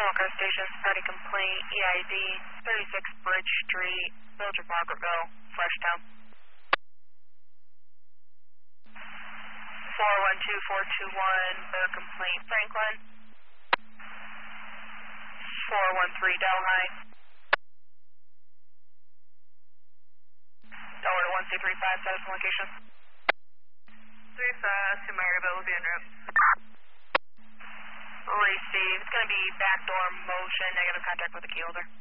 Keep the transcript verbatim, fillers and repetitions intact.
Car Station, party complaint, E I D, thirty-six Bridge Street, Village of Margaretville, Fleshtown. four one two four two one, bird complaint, Franklin. four one three Delhi. Delaware to one C three five, status and location. three five to Margaretville will be en route. Receive. It's going to be backdoor motion, negative contact with the key holder.